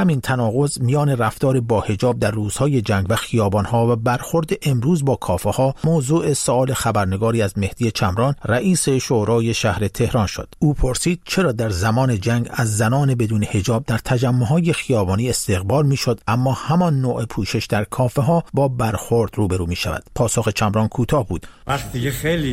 همین تناقض میان رفتار با حجاب در روزهای جنگ و خیابانها و برخورد امروز با کافه‌ها موضوع سوال خبرنگاری از مهدی چمران، رئیس شورای شهر تهران شد. او پرسید چرا در زمان جنگ از زنان بدون حجاب در تجمع‌های خیابانی استقبال میشد اما همان نوع پوشش در کافه‌ها با برخورد روبرو میشود. پاسخ چمران کوتاه بود. وقتی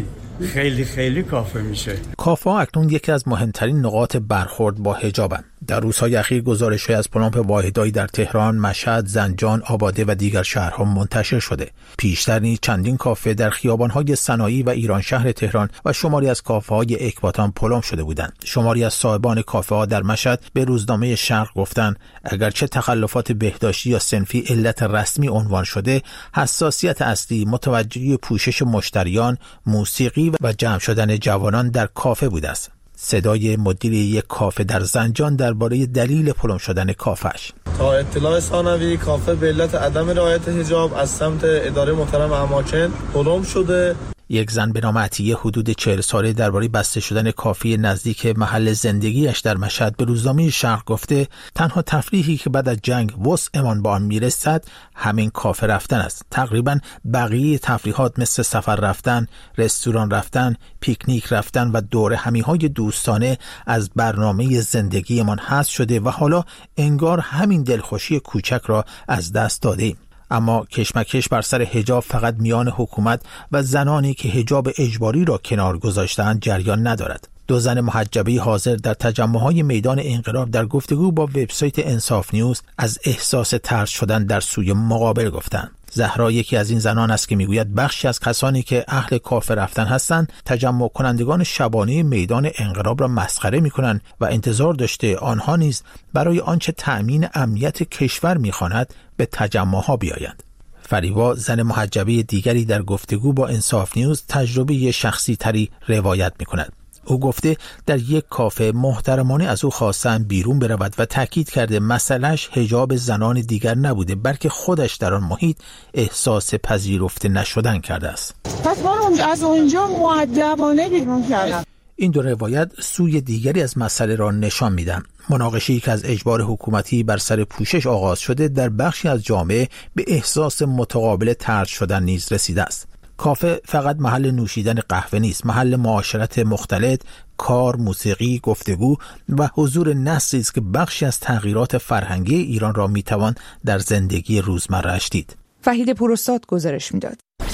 خیلی کافه میشه. کافه‌ها اکنون یکی از مهمترین نقاط برخورد با حجابند. در روزهای اخیر گزارش‌های از پلمپ واحدایی در تهران، مشهد، زنجان، آباده و دیگر شهرها منتشر شده. پیشتر نیز چندین کافه در خیابان‌های صنایعی و ایران شهر تهران و شماری از کافه‌های اکباتان پلم شده بودند. شماری از صاحبان کافه‌ها در مشهد به روزنامه شرق گفتند اگرچه تخلفات بهداشتی یا صنفی علت رسمی عنوان شده، حساسیت اصلی متوجه پوشش مشتریان، موسیقی و جمع شدن جوانان در کافه بوده است. صدای مدیر یک کافه در زنجان درباره دلیل پلم شدن کافه‌اش. تا اطلاع ثانوی کافه به علت عدم رعایت حجاب از سمت اداره محترم اماکن پلم شده. یک زن به نام عطیه حدود 40 ساله درباره بسته شدن کافه نزدیک محل زندگیش در مشهد به روزنامه شرق گفته تنها تفریحی که بعد از جنگ وسعمان با آن میرسد همین کافه رفتن است. تقریبا بقیه تفریحات مثل سفر رفتن، رستوران رفتن، پیکنیک رفتن و دوره همیهای دوستانه از برنامه زندگیمان حذف شده و حالا انگار همین دلخوشی کوچک را از دست دادیم. اما کشمکش بر سر حجاب فقط میان حکومت و زنانی که حجاب اجباری را کنار گذاشته‌اند جریان ندارد. دو زن محجبه حاضر در تجمع‌های میدان انقلاب در گفتگو با وبسایت انصاف نیوز از احساس طرد شدن در سوی مقابل گفتند. زهرا یکی از این زنان است که میگوید بخشی از کسانی که اهل کافه رفتن هستند تجمع کنندگان شبانه میدان انقلاب را مسخره میکنند و انتظار داشته آنها نیز برای آنچه تأمین امنیت کشور میخواند به تجمعها بیایند. فریبا زن محجبه دیگری در گفتگو با انصاف نیوز تجربه شخصی تری روایت میکند. او گفته در یک کافه محترمانه از او خواستن بیرون برود و تاکید کرده مسئلهش حجاب زنان دیگر نبوده بلکه خودش در آن محیط احساس پذیرفته نشدن کرده است. پس من از اونجا مؤدبانه بیرون کردم. این دو روایت سوی دیگری از مسئله را نشان میدن. مناقشه‌ای که از اجبار حکومتی بر سر پوشش آغاز شده در بخشی از جامعه به احساس متقابل طرد شدن نیز رسیده است. کافه فقط محل نوشیدن قهوه نیست، محل معاشرت مختلط، کار، موسیقی، گفتگو و حضور نسلی است که بخشی از تغییرات فرهنگی ایران را میتوان در زندگی روزمره‌اش دید. وحید پوراستاد گزارش میداد.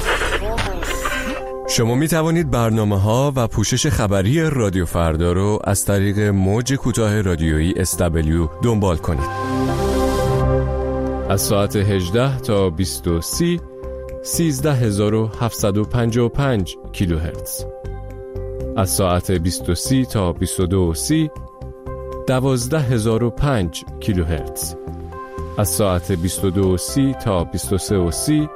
شما می توانید برنامه‌ها و پوشش خبری رادیو فردا رو از طریق موج کوتاه رادیویی SW دنبال کنید. از ساعت 18 تا 20:30 13755 کیلوهرتز. از ساعت 20:30 تا 22:30 12005 کیلوهرتز. از ساعت 22:30 تا 23:30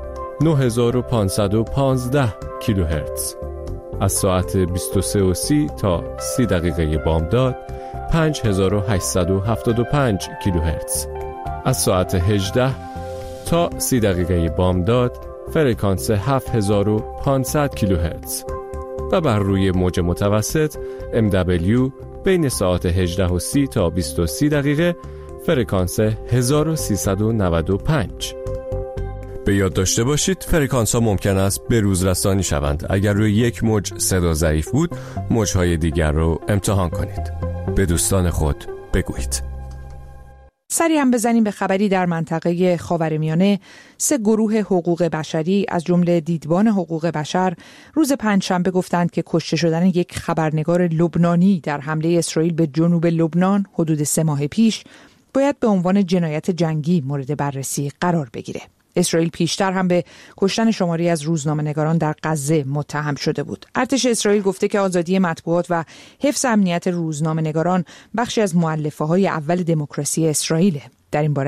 9515 کیلوهرتز. از ساعت 23:30 تا 30 دقیقه بامداد 5875 کیلوهرتز. از ساعت 18 تا 30 دقیقه بامداد فرکانس 7500 کیلوهرتز و بر روی موج متوسط MW بین ساعت 18:30 تا 20:30 دقیقه فرکانس 1395. به یاد داشته باشید فرکانس ها ممکن است به روز رسانی شوند. اگر روی یک موج صدا ضعیف بود، موج‌های دیگر رو امتحان کنید. به دوستان خود بگویید. سری هم بزنیم به خبری در منطقه خاورمیانه. 3 گروه حقوق بشری از جمله دیدبان حقوق بشر روز پنجشنبه گفتند که کشته شدن یک خبرنگار لبنانی در حمله اسرائیل به جنوب لبنان حدود 3 ماه پیش باید به عنوان جنایت جنگی مورد بررسی قرار بگیره. اسرائیل پیشتر هم به کشتن شماری از روزنامه‌نگاران در غزه متهم شده بود. ارتش اسرائیل گفته که آزادی مطبوعات و حفظ امنیت روزنامه‌نگاران بخشی از مؤلفه‌های اول دموکراسی اسرائیله. در این باره